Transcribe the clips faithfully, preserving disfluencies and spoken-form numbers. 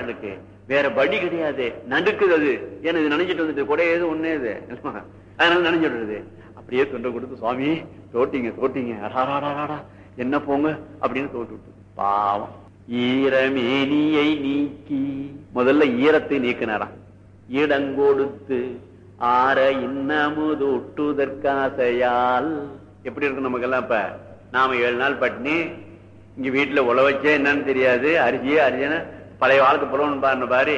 இருக்கு, வேற வழி கிடையாது, நடுக்குது அது. ஏன்னா இது நினைச்சிட்டு வந்துட்டு கூட ஏது ஒண்ணே இது, அதனால நினைச்சிடுறது. அப்படியே தொண்டை கொடுத்து சுவாமி தோட்டிங்க தோட்டிங்க அடாடாடாடா என்ன போங்க அப்படின்னு தோட்டு விட்டு பாவம். ஈரமேனியை நீக்கி முதல்ல ஈரத்தை நீக்கினாராம். இடங்கொடுத்து ஆற இன்னமுது ஒட்டுதற்காசையால். எப்படி இருக்கு நமக்கெல்லாம்? இப்ப நாம ஏழு நாள் பட்டினி, இங்க வீட்டுல உழ வச்சே என்னன்னு தெரியாது, அரிசியே அரிசியான பழைய வாழ்க்கை புலவன் பாருன்னு பாரு.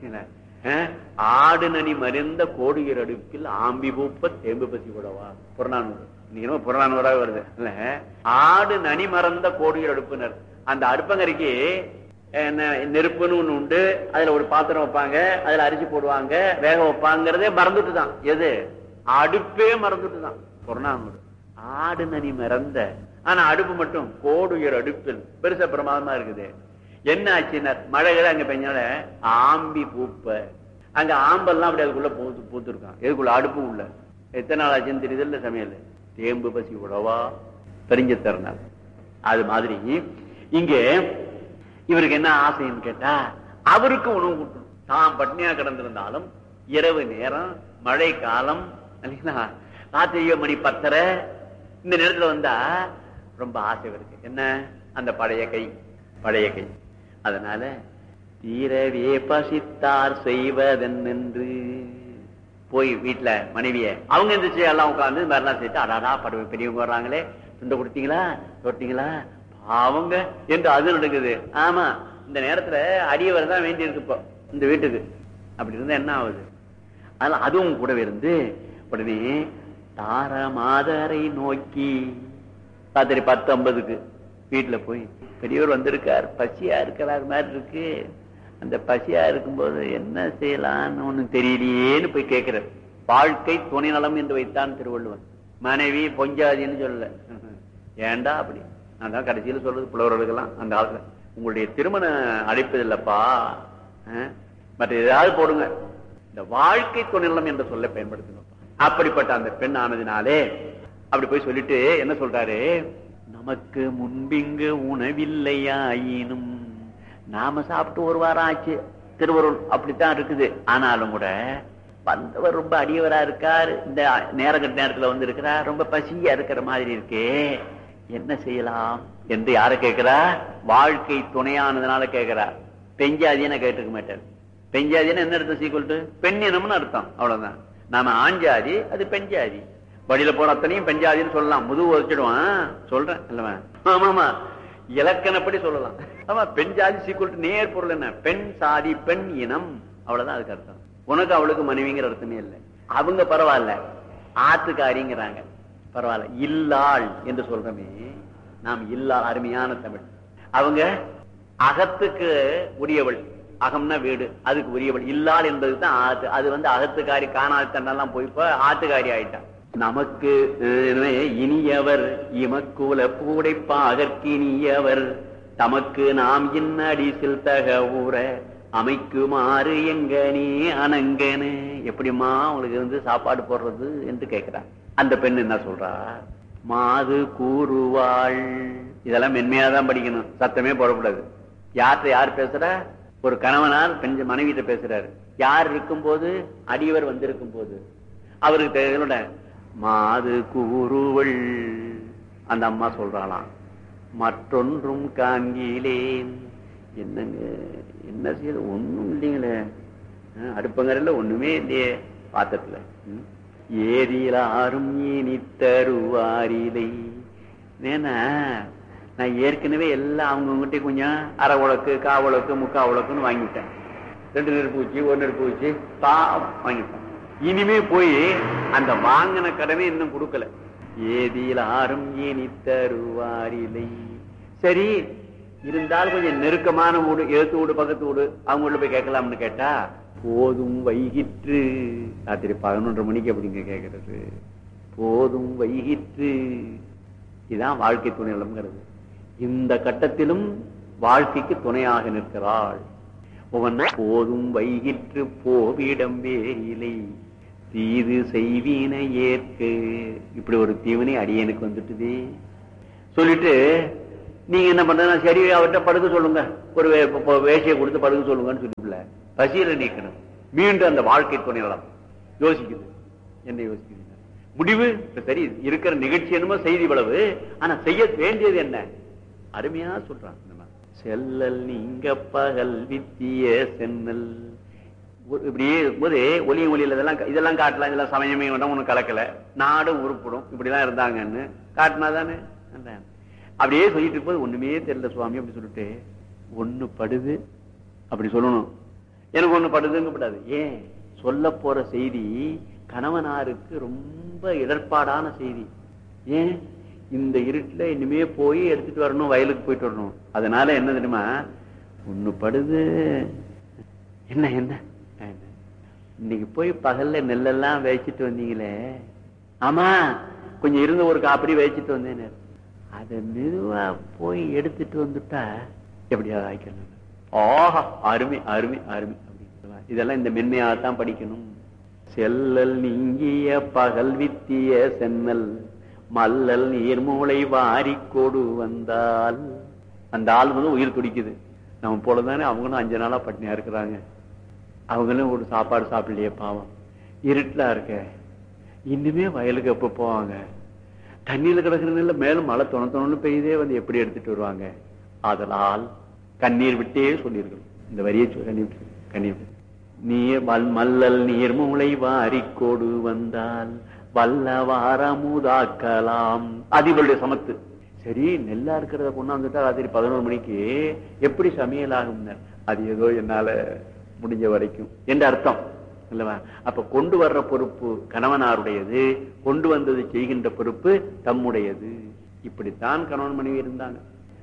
ஆடு நனி மருந்த கோடுகிற அடுப்பில் ஆம்பி பூப்ப தேம்பு பசி கூடவா புறநானூறு. நீங்க புறநானூறாக வருது இல்ல? ஆடு நனி மறந்த கோடுகிற அடுப்புனர். அந்த அடுப்பங்கரைக்கு நெருப்புன்னு ஒண்ணு உண்டு, அதுல ஒரு பாத்திரம் வைப்பாங்க, அதுல அரிசி போடுவாங்க, வேக வைப்பாங்கிறதே மறந்துட்டு தான். எது? அடுப்பே மறந்துட்டு தான் புறநானூறு. ஆடு நனி மறந்த, ஆனா அடுப்பு மட்டும் கோடுகிற அடுப்பில் பெருசா பிரமாதமா இருக்குது. என்ன ஆச்சுன்னா மழைகளை அங்க பெஞ்சால ஆம்பி பூப்ப, அங்க ஆம்பெல்லாம் அப்படி அதுக்குள்ள பூத்து பூத்து இருக்கான். எதுக்குள்ள? அடுப்பு உள்ள. எத்தனை நாள் ஆச்சுன்னு தெரியுது இல்ல சமையல். தேம்பு பசி உடவா தெரிஞ்ச தரனால. அது மாதிரி இங்க இவருக்கு என்ன ஆசைன்னு கேட்டா, அவருக்கு உணவு கொடுக்கணும். தான் பட்னியா கிடந்திருந்தாலும் இரவு நேரம், மழை காலம், ராத்திரி மணி பத்தரை இந்த நேரத்துல வந்தா ரொம்ப ஆசை இருக்கு. என்ன? அந்த பழைய கை, பழைய கை. அதனால தீரவே பசித்தார் செய்வதென்று போய் வீட்டுல மனைவிய அவங்க எந்திரிச்சு எல்லாம் உட்காந்து மறுநாள் சேர்த்து அடாடா படுவை பெரியவங்க வர்றாங்களே, துண்டை கொடுத்தீங்களா தொட்டீங்களா அவங்க என்று அது நடக்குது. ஆமா, இந்த நேரத்துல அடியவர் தான் வேண்டி இருக்கு இப்போ இந்த வீட்டுக்கு. அப்படி இருந்தா என்ன ஆகுது? அதனால அதுவும் கூடவே இருந்து உடனே தார மாதரை நோக்கி ராத்திரி பத்து ஐம்பதுக்கு வீட்டுல போய் பெரியவர் வந்திருக்கார், பசியா இருக்கிறார் மாதிரி இருக்கு, அந்த பசியா இருக்கும்போது என்ன செய்யலான்னு ஒண்ணு தெரியலையேன்னு போய் கேட்கிறார். வாழ்க்கை துணை நலம் என்று வைத்தான் திருவள்ளுவன். மனைவி பொஞ்சாதின்னு சொல்லல. ஏண்டா அப்படி? நான் தான் கடைசியில சொல்றது புலவர்களுக்கெல்லாம் அந்த காலத்துல, உங்களுடைய திருமண அழைப்பது இல்லப்பா, மற்ற ஏதாவது போடுங்க, இந்த வாழ்க்கை துணை நலம் என்ற சொல்ல பயன்படுத்தணும். அப்படிப்பட்ட அந்த பெண் ஆனதினாலே அப்படி போய் சொல்லிட்டு என்ன சொல்றாரு, நமக்கு முன்பிங்கு உணவில்லையாயினும், நாம சாப்பிட்டு ஒரு வாரம் ஆச்சு, திருவருள் அப்படித்தான் இருக்குது. ஆனாலும் கூட வந்தவர் ரொம்ப அடியவரா இருக்கார், இந்த நேரங்கட்ட நேரத்துல வந்து இருக்கிறார், ரொம்ப பசியா இருக்கிற மாதிரி இருக்கே, என்ன செய்யலாம் என்று யார கேட்கிறா? வாழ்க்கை துணையானதுனால கேட்கிறார். பெஞ்சாதின்னு கேட்டுக்க மாட்டார். பெஞ்சாதின்னு என்ன அர்த்தம்? சீக்கிரம் பெண்ணினம்னு அர்த்தம், அவ்வளவுதான். நாம ஆஞ்சாதி, அது பெஞ்சாதி. வழியில போற அத்தனையும் பெஞ்சாதின்னு சொல்லலாம். முதுகு வச்சுடுவான் சொல்றேன் இல்லவா? ஆமாமா, இலக்கணப்படி சொல்லலாம். ஆமா, பெண் ஜாதி சீக்கிரம் நேர் பொருள் என்ன? பெண் சாதி, பெண் இனம், அவ்வளவுதான் அதுக்கு அர்த்தம். உனக்கு அவளுக்கு மனைவிங்கிற அர்த்தமே இல்லை. அவங்க பரவாயில்ல, ஆத்துக்காரிங்கிறாங்க, பரவாயில்ல. இல்லாள் என்று சொல்றமே நாம், இல்லாள் அருமையான தமிழ். அவங்க அகத்துக்கு உரியவள், அகம்னா வீடு, அதுக்கு உரியவள். இல்லாள் என்பது தான் ஆத்து. அது வந்து அகத்துக்காரி, காணாது தன்னெல்லாம் போய் ஆத்துக்காரி ஆயிட்டான். நமக்கு இனியவர் இமக்குல பூடைப்பாகற்கு இனியவர், தமக்கு நாம் இன்னடி சில்தக ஊர அமைக்குமாறு எங்கனே அனங்கனு. எப்படிமா உங்களுக்கு வந்து சாப்பாடு போடுறது என்று கேட்கிறார். அந்த பெண் என்ன சொல்றா? மாது கூறுவாள். இதெல்லாம் மென்மையாதான் படிக்கணும், சத்தமே போடக்கூடாது. யார்கிட்ட யார் பேசுற? ஒரு கணவனார் பெண் மனைவிட்ட பேசுறாரு. யார் இருக்கும் போது? அடியவர் வந்திருக்கும் போது. அவருக்கு தெரியல, மாது கூறுவள். அந்த அம்மா சொல்றாளாம், மற்றொன்றும் காண்கிலேன். என்னங்க என்ன செய்யுது? ஒண்ணும் இல்லைங்களே, அடுப்பங்கரையில ஒண்ணுமே இல்லையே பாத்திரத்துல. ஏதிலாரும் இனி தருவாரிலை. ஏன்னா நான் ஏற்கனவே எல்லாம் அவங்ககிட்ட கொஞ்சம் அரை உலக்கு, கா உலக்கு, முக்கா உலக்குன்னு வாங்கிவிட்டேன். ரெண்டு நெருப்பு வச்சு, ஒரு நெருப்பு வச்சு பா வாங்கிட்டேன். இனிமே போய் அந்த வாங்கின கடனை இன்னும் கொடுக்கல. ஏதிலாரும் இனி தருவாரிலை. சரி, இருந்தாலும் கொஞ்சம் நெருக்கமான வீடு, எழுத்து வீடு, பக்கத்து வீடு, அவங்க வீட்டுல போய் கேட்கலாம்னு கேட்டா, போதும் வைகிற்று. ராத்திரி பதினொன்றரை மணிக்கு அப்படிங்க கேட்கறது. போதும் வைகிற்று. இதுதான் வாழ்க்கை துணை நலம்ங்கிறது. இந்த கட்டத்திலும் வாழ்க்கைக்கு துணையாக நிற்கிறாள். ஒவ்வொன்னா போதும் வைகிற்று போவிடம் வேறிலை தீது செய்வீன ஏற்கு. இப்படி ஒரு தீவனை அடியனுக்கு வந்துட்டுது சொல்லிட்டு நீங்க என்ன பண்றது, சரி அவர்கிட்ட படுக்க சொல்லுங்க, ஒரு வேஷையை கொடுத்து படுக்க சொல்லுங்கன்னு சொல்லிவிடல, பசியில நீக்கணும். மீண்டும் அந்த வாழ்க்கை துணையாளர் யோசிக்குது, என்ன யோசிக்குது முடிவு சரி இருக்கிற நிகழ்ச்சி என்னமோ செய்தி இவ்வளவு, ஆனா செய்ய வேண்டியது என்ன அருமையா சொல்றான். செல்லல் நீங்க பகல் வித்திய சென்னல். இப்படியே இருக்கும்போது ஒலியும் ஒலியில இதெல்லாம் இதெல்லாம் காட்டலாம், இதெல்லாம் சமயமே வேண்டாம், ஒண்ணு கலக்கல, நாடும் உருப்பிடும், இப்படிதான் இருந்தாங்கன்னு காட்டினா தானே. அப்படியே சொல்லிட்டு இருக்கும்போது ஒண்ணுமே தெரியல சுவாமி அப்படி சொல்லிட்டு, ஒண்ணு படுது அப்படி சொல்லணும், எனக்கு ஒண்ணு படுதுங்கப்படாது. ஏன் சொல்ல போற செய்தி கணவனாருக்கு ரொம்ப இடர்பாடான செய்தி. ஏன் இந்த இருட்டுல இனிமே போய் எடுத்துட்டு வரணும், வயலுக்கு போயிட்டு வரணும். அதனால என்ன தெரியுமா, ஒண்ணு படுது, என்ன என்ன இன்னைக்கு போய் பகல்ல நெல்லெல்லாம் வச்சுட்டு வந்தீங்களே, ஆமா கொஞ்சம் இருந்த ஒரு காப்படி வச்சுட்டு வந்தேன், அத மெதுவா போய் எடுத்துட்டு வந்துட்டா எப்படியாவது ஆய்க்கணும். ஆஹா அருமை அருமை அருமை அப்படின்னு இதெல்லாம் இந்த மென்மையாகத்தான் படிக்கணும். செல்லல் நீங்கிய பகல் வித்திய சென்னல் மல்லல் நீர்மூளை வாரி கொடு வந்தால். அந்த ஆள் வந்து உயிர் துடிக்குது, நம்ம போலதானே அவங்களும் அஞ்சு நாளா பட்டினியா இருக்கிறாங்க, அவங்களும் ஒரு சாப்பாடு சாப்பிடலையே பாவம், இருட்டா இருக்க, இன்னுமே வயலுக்கு எப்ப போவாங்க, தண்ணியில கிடக்குறதுல மேலும் மழை தொண தொணன்னு பெய்தே வந்து எப்படி எடுத்துட்டு வருவாங்க. ஆதலால் கண்ணீர் விட்டே சொல்லியிருக்கணும் இந்த வரியை, கண்ணீர் கண்ணீர் நீர் மல்லல் நீர்மூளை வாரிக்கோடு வந்தால் வல்லவாரமுதாக்கலாம். அது இவருடைய சமத்து. சரி நெல்லா இருக்கிறத கொண்டாந்துட்டா ராத்திரி பதினோரு மணிக்கு எப்படி சமையல் ஆகும், அது ஏதோ என்னால முடிஞ்ச வரைக்கும் என்ற அர்த்தம் இல்லவா. அப்ப கொண்டு வர்ற பொறுப்பு கணவனாருடையது, கொண்டு வந்தது செய்கின்ற பொறுப்பு தம்முடையது. இப்படித்தான் கணவன் மனைவி இருந்தாங்க.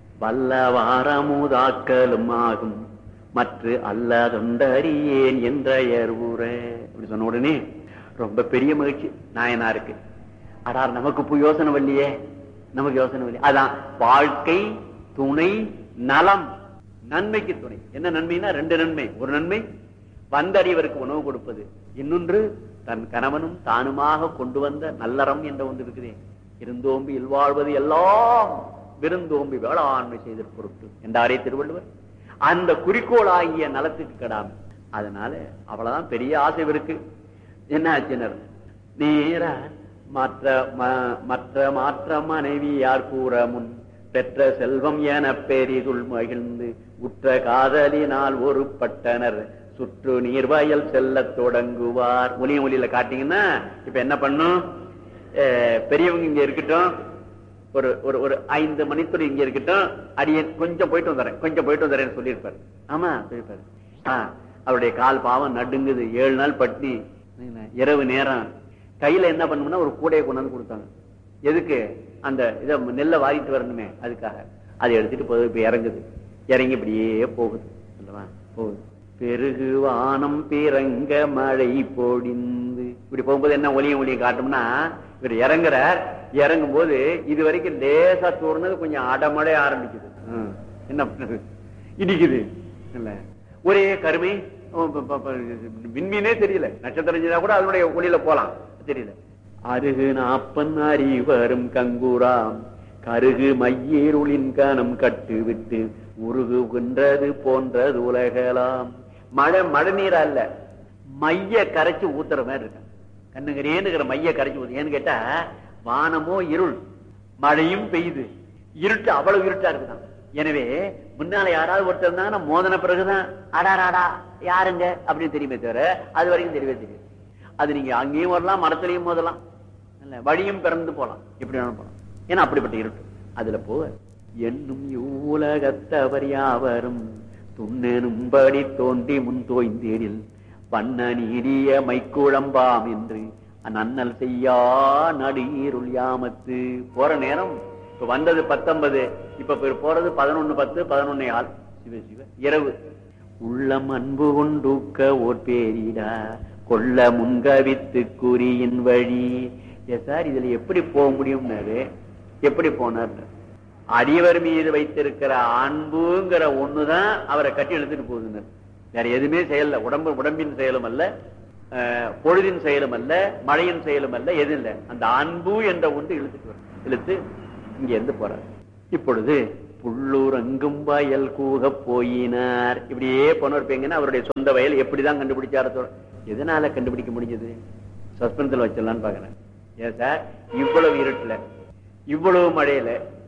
வல்லவாரமுதாக்கலும் ஆகும் மற்ற அல்லதொண்டறியேன் என்ற அப்படி சொன்ன உடனே ரொம்ப பெரிய மகிழ்ச்சி நாயனாருக்கு. அடார் நமக்கு யோசனை வரலையே, நமக்கு யோசனை வரலையே. அதான் வாழ்க்கை துணை நலம், நன்மைக்கு துணை. என்ன நன்மைனா ரெண்டு நன்மை. ஒரு நன்மை வந்தறிவருக்கு உணவு கொடுப்பது, இன்னொன்று தன் கணவனும் தானுமாக கொண்டு வந்த நல்லறம் என்ற ஒன்று இருக்குதே. இருந்தோம்பி இல்வாழ்வது எல்லாம் விருந்தோம்பி வேளாண்மை செய்த பொருட்டு என்றாரே திருவள்ளுவர். அந்த குறிக்கோள் ஆகிய நலத்துக்கு கெடாம, அதனால அவ்வளவுதான் பெரிய ஆசை இருக்கு. என்ன ஆச்சுனர் நேர மற்ற மற்ற மாற்ற மனைவி யார் கூற முன் பெற்ற செல்வம் என பெரிதுள் மகிழ்ந்து உற்ற காதலினால் ஒரு பட்டனர் சுற்று நீர்வயல் செல்ல தொடங்குவார். ஒலிய ஒலியில காட்டீங்கன்னா இப்ப என்ன பண்ணும், பெரியவங்க இங்க இருக்கட்டும், ஒரு ஒரு ஒரு ஐந்து மணித்துறை இங்க இருக்கட்டும், அடிய கொஞ்சம் போயிட்டு வந்துறேன் கொஞ்சம் போயிட்டு வந்துறேன்னு சொல்லியிருப்பாரு. ஆமா சொல்லியிருப்பாரு. ஆஹ் அவருடைய கால் பாவம் நடுங்குது, ஏழு நாள் பட்னி, இரவு நேரம். கையில என்ன பண்ணணும்னா ஒரு கூடையை கொண்டாந்து கொடுத்தாங்க. எதுக்கு, அந்த இதை நெல்லை வாரிட்டு வரணுமே, அதுக்காக. அதை எடுத்துட்டு போகுது. இப்ப இறங்குது, இறங்கி இப்படியே போகுது அல்லவா, போகுது. பெருகு வானம் பிறங்க மழை பொழிந்து, இப்படி போகும்போது என்ன ஒலியும் ஒலியும் காட்டும்னா, இவர் இறங்குறார். இறங்கும் போது இது வரைக்கும் லேசா தூர்னது கொஞ்சம் அடமழை ஆரம்பிக்குது. என்ன பண்றது, இடிக்குது இல்ல, ஒரே கருமை, விண்மீனே தெரியல, நட்சத்திரம் கூட அதனுடைய ஒளியில போலாம் தெரியல. அருகு நாப்பன் அறிவரும் கங்குராம் கருகு மையேருளின் கணம் கட்டு விட்டு உருகுகின்றது போன்றது உலகலாம். மழை மழை நீர் அல்ல, மைய கரைச்சு ஊத்துற மாதிரி இருக்க, கண்ணுங்கரேனுங்கிற மைய கரைச்சு ஊத்து. ஏன்னு கேட்டா வானமோ இருள், மழையும் பெய்யுது, இருட்டு அவ்வளவு இருட்டா இருக்குதான். எனவே முன்னால யாராவது ஒருத்தர் இருந்தாங்கன்னா மோதன பிறகுதான் அடாராடா யாருங்க அப்படின்னு தெரியுமே தவிர அது வரைக்கும் தெரியவே தெரியும். அது நீங்க அங்கேயும் வரலாம், மரத்திலையும் மோதலாம், வழியும் பிறந்து போலாம், எப்படி வேணாலும் போலாம். ஏன்னா அப்படிப்பட்ட இருட்டு அதுல போக என்னும் யூலகத்தவர் யாவரும் துண்ணெனும்படி தோன்றி முன் தோய்ந்தேனில் வண்ண நீடிய மைக்குழம்பாம் என்று நன்னல் செய்யா நடுயிருள் யாமத்து. போற நேரம் இப்ப வந்தது பத்தொன்பது, இப்ப போறது பதினொன்னு பத்து பதினொன்னே ஆள். சிவ சிவ இரவு. உள்ளம் அன்பு கொண்டூக்க ஓர் பேரிடா கொள்ள முன்கவித்து குறியின் வழி. சார் இதுல எப்படி போக முடியும்னாரு, எப்படி போனார், அடியவர் மீது வைத்திருக்கிற அன்புங்கிற ஒண்ணுதான் அவரை கட்டி எழுத்துட்டு போகுதுன்னு. வேற எதுவுமே செயல்ல, உடம்பு உடம்பின் செயலும் அல்ல, பொழுதின் செயலும் அல்ல, மழையின் செயலும் அல்ல, எது இல்லை, அந்த அன்பு என்ற ஒன்று இழுத்துட்டு வரும். இழுத்து இங்க இருந்து போறார். இப்பொழுது புள்ளூர் அங்கும் வயல் கூக போயினார். இப்படியே போனவர் பேங்கன்னா அவருடைய சொந்த வயல் எப்படிதான் கண்டுபிடிச்சார? எதனால கண்டுபிடிக்க முடிஞ்சது? சஸ்பென்ஸ்ல வச்சிடலான்னு பாக்குறேன். ஏன் சார் இவ்வளவு இருட்டுல, இவ்வளவு மழையில,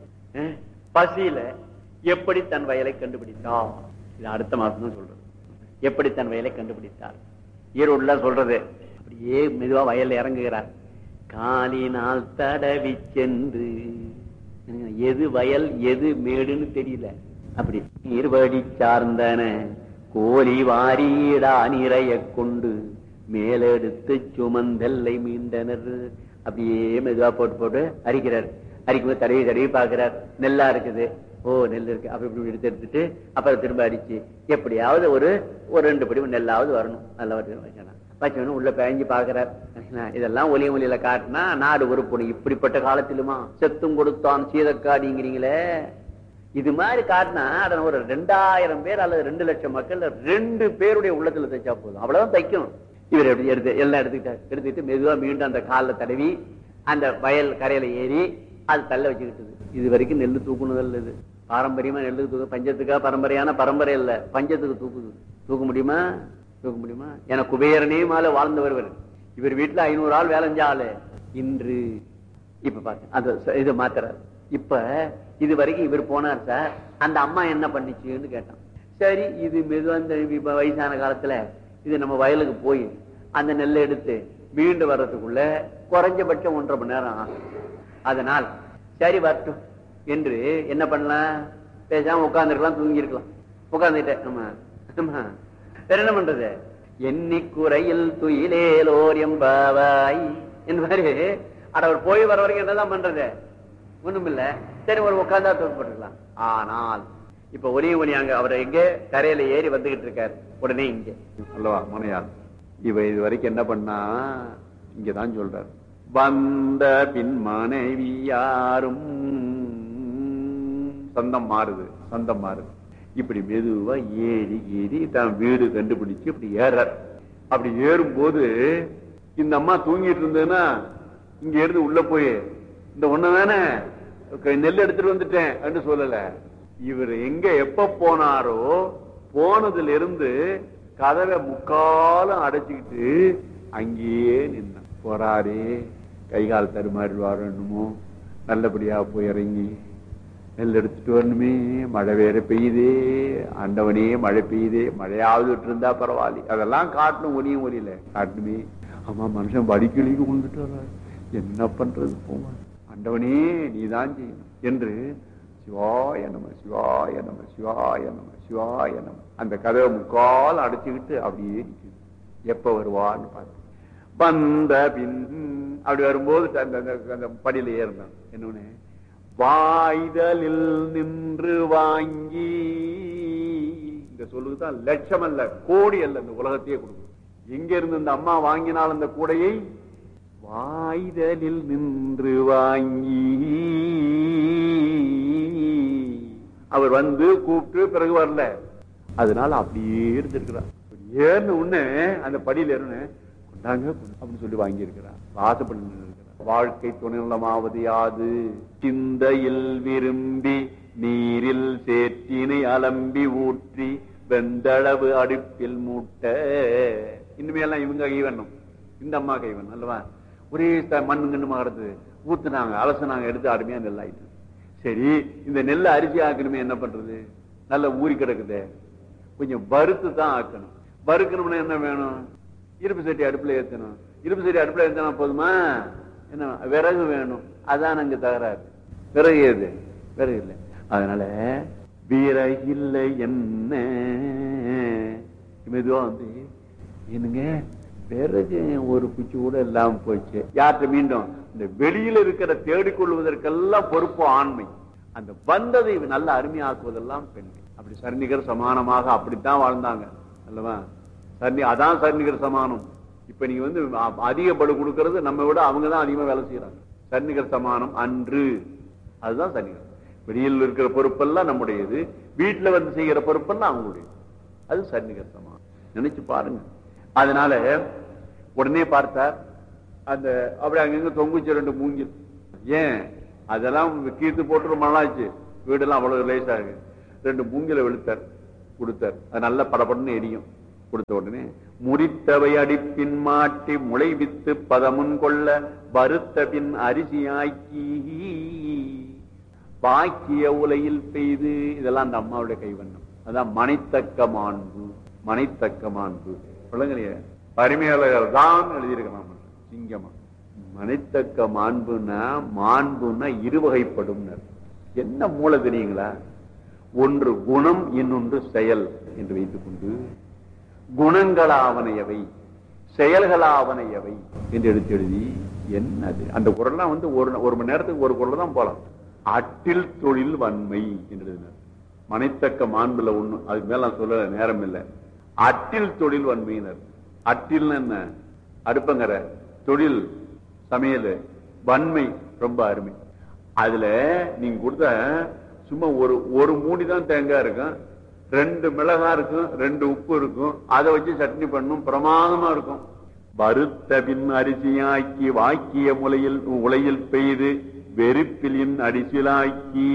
பசியில எப்படி தன் வயலை கண்டுபிடித்தா? இது அடுத்த மாசம் தான் சொல்றது. எப்படி தன் வயலை கண்டுபிடித்தார்? ஈரோடுல சொல்றது. அப்படியே மெதுவா வயல்ல இறங்குகிறார். காலினால் தடவி சென்று, எது வயல் எது மேடுன்னு தெரியல. அப்படி நீர்வடி சார்ந்தன கோலி வாரிடா நிறைய கொண்டு மேலெடுத்து சுமந்தெல்லை மீண்டனர். அப்படியே மெதுவா போட்டு போட்டு அரிக்கிறார். அரிக்கும்போது தடவி தடவி பாக்குறார். நெல்லா இருக்குது. ஓ நெல் இருக்கு. அப்படி இப்படி எடுத்து எடுத்துட்டு அப்புறம் திரும்ப அடிச்சு எப்படியாவது ஒரு ஒரு ரெண்டு படி நெல்லாவது வரணும். நல்லா வச்சணும் வச்சவனும் உள்ள பேஞ்சு பாக்குறார். இதெல்லாம் ஒலி ஒலியில காட்டினா நாடு உருப்படும். இப்படிப்பட்ட காலத்திலுமா செத்தும் கொடுத்தான் சீதக்காடிங்கிறீங்களே, இது மாதிரி காட்டினா ஒரு ரெண்டாயிரம் பேர் அல்லது ரெண்டு லட்சம் மக்கள் ரெண்டு பேருடைய உள்ளத்துல தைச்சா போதும். அவ்வளவுதான் தைக்கும். இவர் எப்படி எடுத்து எல்லாம் எடுத்துக்கிட்டார். எடுத்துக்கிட்டு மெதுவா மீண்டும் அந்த காலில் தடவி அந்த வயல் கரையில ஏறி அது தள்ள வச்சுக்கிட்டது. இது வரைக்கும் நெல்லு தூக்குனதல்ல. இது பாரம்பரியமா நெல்லுக்கு தூக்கு. பஞ்சத்துக்கா பரம்பரையான பரம்பரை இல்ல, பஞ்சத்துக்கு தூக்குது. தூக்க முடியுமா? தூக்க முடியுமா? என குபேரனே மேல வாழ்ந்து வருவர். இவர் வீட்டுல ஐநூறு ஆள் வேலை செஞ்சாலு இன்று இப்ப பாத்து அந்த இதை மாத்துறாரு. இப்ப இது வரைக்கும் இவர் போனார் சார். அந்த அம்மா என்ன பண்ணிச்சுன்னு கேட்டான். சரி இது மெதுவா இந்த வயசான காலத்துல இது நம்ம வயலுக்கு போய் அந்த நெல்லை எடுத்து மீண்டு வர்றதுக்குள்ள குறைஞ்சபட்சம் ஒன்றரை மணி நேரம் ஆகும். அதனால் சரி வரட்டும் என்று என்ன பண்ணலாம்? பேசாம உட்கார்ந்துருக்கலாம், தூங்கி இருக்கலாம். உட்கார்ந்துட்டேன். ஆமா ஆமா வேற என்ன பண்றது? எண்ணி குறையில் துயிலேலோர் எம்பாவாய் என்பாரு. அவர் போய் வர வரைக்கும் என்னதான் பண்றது? ஒண்ணும் இல்ல. சரி ஒரு உட்கார்ந்தா தூக்கி போட்டுக்கலாம். ஆனால் இப்ப ஒலி ஒலி அங்க அவரை எங்க கரையில ஏறி வந்துகிட்டு இருக்காரு. உடனே இங்க அல்லவா மனையாள். இவ இது வரைக்கும் என்ன பண்ணா இங்கதான் சொல்றாரு. வந்த பின் மனைவி யாரும் சொந்தம் மாறுது, சொந்தம் மாறுது. இப்படி மெதுவா ஏறி ஏறி தான் வீடு கண்டுபிடிச்சு இப்படி ஏறார். அப்படி ஏறும் போது இந்த அம்மா தூங்கிட்டு இருந்ததுன்னா இங்க இருந்து உள்ள போய் இந்த ஒண்ணு தானே நெல் எடுத்துட்டு வந்துட்டேன் அப்படின்னு சொல்லல. இவர் எங்க எப்ப போனாரோ போனதுல இருந்து கதவை முக்காலும் அடைச்சுக்கிட்டு அங்கேயே நின்ன போறாரே. கைகால் தருமாறுவார் என்னமோ, நல்லபடியா போய் இறங்கி நெல் எடுத்துட்டு வரணுமே. மழை வேற பெய்யுதே, ஆண்டவனே மழை பெய்யுதே, மழையாவது விட்டு இருந்தா பரவாயில்ல. அதெல்லாம் காட்டணும், ஒனியும் ஒலியில காட்டணுமே. ஆமா மனுஷன் வடிக்கிளிக்கு கொண்டுட்டு வர்றாரு. என்ன பண்றது? போமா ஆண்டவனே நீதான் செய்யணும் என்று சிவாய நம சிவாய நம சிவாய நம சிவாய நம அந்த கதவை முக்கால் அடைச்சுக்கிட்டு அப்படியே நிற்குது. எப்ப வருவான்னு பார்த்து வந்த பின் அப்படி வரும்போது அந்த படியில ஏறினான். என்னன்னு வாய்தலில் நின்று வாங்கி, இந்த சொல்லுக்குதான் லட்சம் அல்ல கோடி அல்ல இந்த உலகத்தையே கொடுக்கும். எங்க இருந்து இந்த அம்மா வாங்கினால் அந்த கூடையை வாய்தலில் நின்று வாங்கி அவர் வந்து கூப்பிட்டு பிறகு வரல. அதனால அப்படியே இருந்திருக்கிறார். ஏன்னு உடனே அந்த படியில ஏறுன கொண்டாங்க அப்படின்னு சொல்லி வாங்கி இருக்கிறார். வாசப்படி இருக்கிறார். வாழ்க்கை துணைநலமாவது யாது? சிந்தையில் விரும்பி நீரில் சேற்றினை அலம்பி ஊற்றி வெந்தளவு அடுப்பில் மூட்ட. இனிமேலாம் இவங்க கைவண்ணும், இந்த அம்மா கைவண்ணும் அல்லவா? ஒரே மண்ணு கண்ணுமா கிடந்தது. ஊத்துனாங்க, அலசுனாங்க, எடுத்து அருமையா நெல் ஆயிட்டு. சரி இந்த நெல்லை அரிசி ஆக்கணுமே, என்ன பண்றது? நல்ல ஊறி கிடக்குது, கொஞ்சம் வறுத்து தான் ஆக்கணும். வறுக்கணும்னா என்ன வேணும்? இருப்பு சட்டி அடுப்புல ஏத்தணும். இருப்பு சட்டி அடுப்புல ஏத்தனா போதுமா? என்ன விறகு வேணும். அதான் அங்க தகராறு. விறகு ஏது? விறகு இல்லை. அதனால விறகில்லை என்ன மெதுவா வந்து என்னங்க விறகு ஒரு குச்சி கூட இல்லாம போச்சு. யார்கிட்ட மீண்டும் இந்த வெளியில இருக்கிற தேடிக்கொள்வதற்கெல்லாம் பொறுப்பு ஆண்மை. அந்த வந்ததை நல்ல அருமையாக்குவதெல்லாம் பெண்மை. அப்படி சரிநிகர் சமானமாக அப்படித்தான் வாழ்ந்தாங்க அல்லவா? சரி, அதான் சரிநிகர் சமானம். இப்ப நீங்க வந்து அதிக படு கொடுக்கறது நம்ம விட அவங்கதான் அதிகமா வேலை செய்யறாங்க. சரிநிகர் சமானம் அன்று, அதுதான் சரிநிகர். வெளியில் இருக்கிற பொறுப்பெல்லாம் நம்முடையது, வீட்டுல வந்து செய்கிற பொறுப்பெல்லாம் அவங்களுடையது. அது சரிநிகர் சமானம். நினைச்சு பாருங்க. அதனால உடனே பார்த்தார் அந்த அப்படி அங்கங்க தொங்குச்சு ரெண்டு மூங்கில். ஏன் அதெல்லாம் கீர்த்து போட்டு ரொம்ப நாளாச்சு. வீடெல்லாம் அவ்வளவு லேசா இருக்கு. ரெண்டு மூங்கில வெளுத்தார் கொடுத்தார். அது நல்ல படப்படன்னு எரியும். கொடுத்த உடனே முறித்தவை அடிப்பின் மாட்டி முளை வித்து பதமுன் கொள்ள வருத்த பின் அரிசியாக்கி பாக்கிய உலையில் பெய்து. இதெல்லாம் அந்த அம்மாவுடைய கைவண்ணம். அதான் மனைத்தக்க மாண்பு. மனைத்தக்க மாண்பு சொல்லுங்க. பரிமையாளர்கள் தான் எழுதியிருக்கிறான் சிங்கமா. மனைத்தக்க மாண்புன்னா மாண்புன்னா இருவகைப்படும். என்ன மூல தெரியுங்களா? ஒன்று குணம், இன்னொன்று செயல் என்று வைத்துக் கொண்டு குணங்களாவனையவை செயல்களாவனையவை என்று எடுத்து எழுதி என்னது அந்த குரல்லாம் வந்து ஒரு ஒரு மணி நேரத்துக்கு ஒரு குரல் தான் போலாம். அட்டில் தொழில் வன்மை என்று எழுதினார். மனைத்தக்க மாண்புல ஒண்ணு, அதுக்கு மேல நான் சொல்ல நேரம் இல்லை. அட்டில் தொழில் வன்மையினர். அட்டில் என்ன? அடுப்பங்கர, தொழில் சமையல், வன்மை ரொம்ப அருமை. அதுல நீங்க கொடுத்த சும்மா ஒரு ஒரு மூடிதான் தேங்காய் இருக்கும், ரெண்டு மிளகா இருக்கும், ரெண்டு உப்பு இருக்கும், அதை வச்சு சட்னி பண்ணும், பிரமாதமா இருக்கும். வருத்த பின் அரிசியாக்கி வாக்கிய முலையில் உலையில் பெய்து வெறுப்பிலின் அரிசிலாக்கி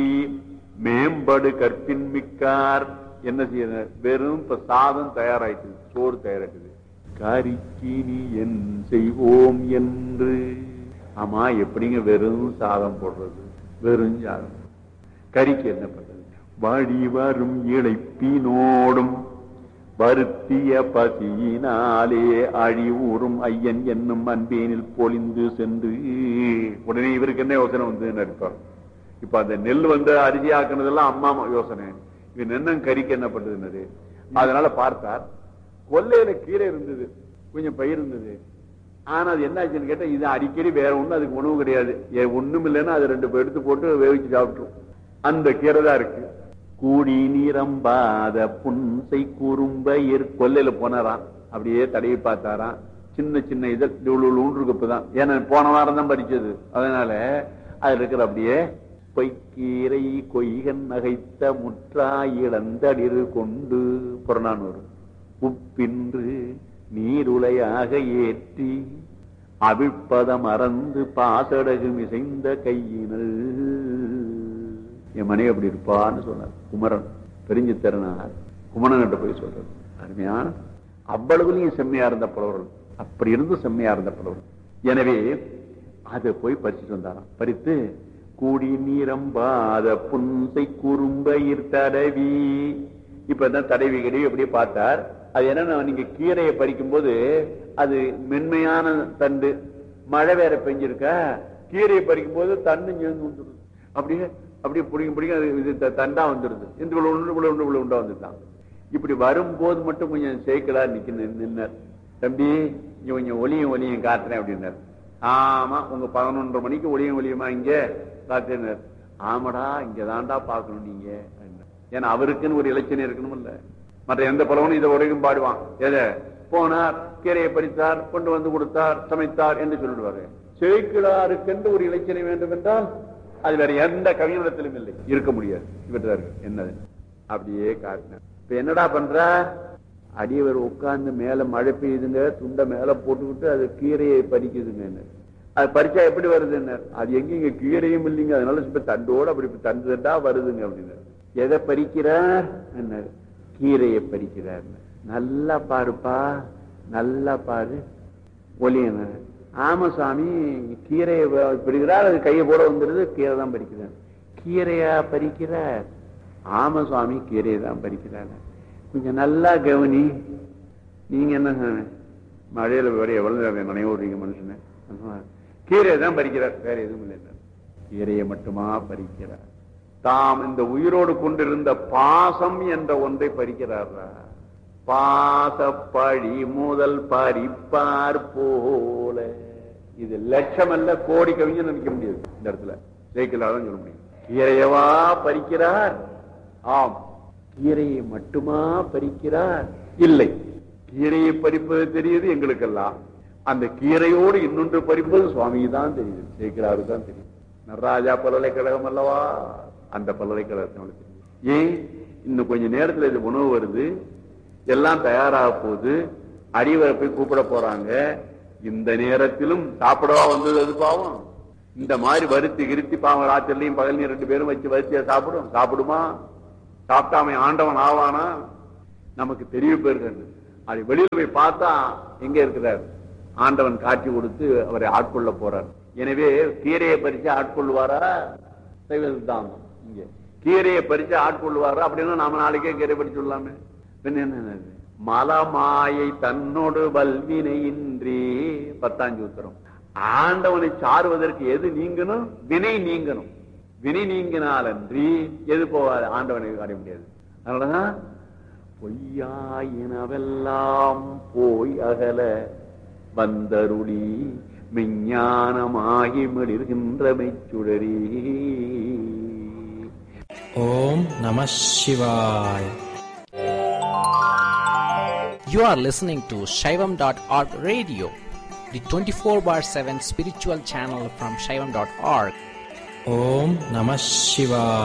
மேம்படு கற்பின் மிக்கார். என்ன செய்ய? வெறும் இப்ப சாதம் தயாராயிட்டு, சோறு தயாராயிட்டுது. கரிக்கு நீ என் செய்வோம் என்று. ஆமா, எப்படிங்க வெறும் சாதம் போடுறது? வெறும் சாதம். கறிக்கு என்ன பண்றது? வழி வரும் இழைப்பினோடும் வருத்திய பசியினாலே அழிவுறும் ஐயன் என்னும் அன்பேனில் பொழிந்து சென்று. உடனே இவருக்கு என்ன யோசனை வந்து நடிப்பார். இப்ப அந்த நெல் வந்து அரிசி ஆக்குனதெல்லாம் அம்மா யோசனை. இவன் என்ன கறிக்கு என்ன பண்றது? அதனால பார்த்தார், கொல்லையில கீரை இருந்தது, கொஞ்சம் பயிர் இருந்தது. ஆனா அது என்ன ஆச்சுன்னு கேட்டா, இது அடிக்கடி வேற ஒண்ணு அதுக்கு உணவு கிடையாது. ஒண்ணும் இல்லைன்னா அது ரெண்டு எடுத்து போட்டு வேவிச்சு சாப்பிட்டுரும். அந்த கீரை தான் இருக்கு. கூடி நீரம்பாத புன்சை குறும்பயிர். கொல்லையில போனாராம், அப்படியே தடவி பார்த்தாராம். சின்ன சின்ன இதழ் இப்பதான், ஏன்னா போன வாரம் தான் பறிச்சது. அதனால அதுல இருக்கிற அப்படியே பொய்க்கீரை கொய்கன் நகைத்த முற்றா இழந்தடிறு கொண்டு புறநானூறு உப்பின்று நீருளையாக ஏற்றி அவிழ்ப்பதம் மறந்து பாசடகு மிசைந்த கையினல். என் மனைவி அப்படி இருப்பான்னு சொன்னார் குமரன். தெரிஞ்சு தரனார் குமரன் கிட்ட போய் சொல்றாரு. அருமையான அவ்வளவுலையும் செம்மையா இருந்த புலவர்கள், அப்படி இருந்து செம்மையா இருந்த புலவர்கள். எனவே அதை போய் பறிச்சுட்டு வந்தாராம். பறித்து கூடி நீரம்பாத புன்சை குறும்பயிர் தடவி. இப்பதான் தடவி கடைவி அப்படியே பார்த்தார். அது என்னன்னா, நீங்க கீரையை பறிக்கும் போது அது மென்மையான தண்டு, மழை வேற பெஞ்சிருக்க, கீரையை பறிக்கும் போது தண்டு சேர்ந்து வந்துடுது. அப்படியே அப்படியே பிடிக்கும் பிடிக்கும் தண்டா வந்துடுது. இந்த உண்டு உண்டு உண்டா வந்துட்டான். இப்படி வரும்போது மட்டும் கொஞ்சம் சேக்கலா நிக்க நின்னர். தம்பி இங்க கொஞ்சம் ஒளியும் ஒளியும் காட்டுறேன் அப்படின்னார். ஆமா, உங்க பதினொன்றரை மணிக்கு ஒளியும் ஒளியுமா இங்க காட்டுனார். ஆமாடா, இங்க தாண்டா பாக்கணும் நீங்க. ஏன்னா அவருக்குன்னு ஒரு இலட்சணம் இருக்கணும் இல்ல. மற்ற எந்த பலவனும் இதை உரைக்கும் பாடுவான். எதை போனார், கீரையை பறித்தார், கொண்டு வந்து கொடுத்தார், சமைத்தார் என்று சொல்லிடுவாரு. சேக்கிழாருக்கென்று ஒரு இலட்சணம் வேண்டும் என்றால் அது வேற எந்த கவிஞத்திலும் இல்லை, இருக்க முடியாது. இவர்தான் இருக்கு. என்னது அப்படியே காட்டினார். இப்ப என்னடா பண்ற? அடியவர் உட்கார்ந்து மேல மழை பெய்யுதுங்க, துண்டை மேல போட்டுக்கிட்டு அது கீரையை பறிக்குதுங்க. அது பறிச்சா எப்படி வருதுன்னு, அது எங்க இங்க கீரையும் இல்லைங்க, அதனால இப்ப தண்டோடு அப்படி தண்டு தண்டா வருதுங்க அப்படின்னு. எதை பறிக்கிறார்? என்ன? கீரையை பறிக்கிறார். நல்லா பாருப்பா, நல்லா பாரு. ஒலியன ஆமா சாமி, கீரையை பறிக்கிறார், அது கையை போட வந்துருது, கீரை தான் பறிக்கிறார். கீரையா பறிக்கிறார்? ஆமா சுவாமி, கீரையை தான் பறிக்கிறார். கொஞ்சம் நல்லா கவனி. நீங்க என்ன மழையில வேற எவ்வளவு நினைவுறீங்க மனுஷன? கீரையை தான் பறிக்கிறார், வேற எதுவும் இல்லை. கீரையை மட்டுமா பறிக்கிறார்? தாம் இந்த உயிரோடு கொண்டிருந்த பாசம் என்ற ஒன்றை பறிக்கிறாரா? பாசப்பழி முதல் பறிப்பார் போல. இது லட்சம் அல்ல, கோடி கவிஞர் நினைக்க முடியாது இந்த இடத்துல. ஜெயிக்கலாதான் சொல்ல முடியும். கீரையவா பறிக்கிறார்? ஆம். கீரையை மட்டுமா பறிக்கிறார்? இல்லை. கீரையை பறிப்பது தெரியுது எங்களுக்கெல்லாம். அந்த கீரையோடு இன்னொன்று பறிப்பது சுவாமி தான் தெரியுது, ஜெயிக்கலாரு தான் தெரியும். நடராஜா பல்கலைக்கழகம் அல்லவா, அந்த பல்கலைக்கழகத்தை தெரியும். ஏன் இன்னும் கொஞ்ச நேரத்தில் இது உணவு வருது, எல்லாம் தயாராக போகுது, அடிவரை போய் கூப்பிட போறாங்க. இந்த நேரத்திலும் சாப்பிடவா வந்தது அது பாவம்? இந்த மாதிரி வருத்தி கிருத்தி பாவம் ராத்திரிலையும் பகலையும் ரெண்டு பேரும் வச்சு வருத்தியா சாப்பிடும் சாப்பிடுமா? சாப்பிட்டாம ஆண்டவன் ஆவானா? நமக்கு தெரிய போயிருக்காரு. அது வெளியில போய் பார்த்தா எங்க இருக்கிறார்? ஆண்டவன் காட்சி கொடுத்து அவரை ஆட்கொள்ள போறார். எனவே கீரையை பறிச்சு ஆட்கொள்வாரா? சித்தாந்தம் இங்க கீரையை பறிச்சு ஆட்கொள்வாரா? அப்படின்னா நாம நாளைக்கே கீரை பறிச்சு விடலாமே. என்ன மலமாயை தன்னோடு வல்வினையின்றி பத்தாஞ்சு உத்தரம். ஆண்டவனை சாருவதற்கு எது நீங்கணும்? வினை நீங்கணும். வினை நீங்கினால் அன்றி எது போவாது? ஆண்டவனை அடைய முடியாது. அதனாலதான் பொய்யாயினவெல்லாம் போய் அகல வந்தருளி மெஞ்ஞானமாகி மிளிர்கின்ற மெச்சுடரி. ஓம் நம சிவாய. You are listening to Shaivam dot org radio, the twenty-four bar seven spiritual channel from Shaivam dot org. Om Namah Shivaya.